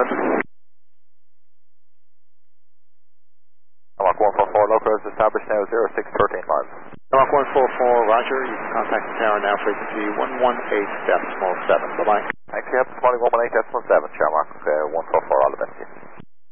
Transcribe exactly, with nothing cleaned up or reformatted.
ahead. Shamrock one four four, local is established now zero six one three miles. Shamrock one four four, roger. You can contact the tower now, frequency one one eight decimal seven. Bye-bye. Thanks, you have this morning one one eight decimal seven, Shamrock uh, one four four, all the best.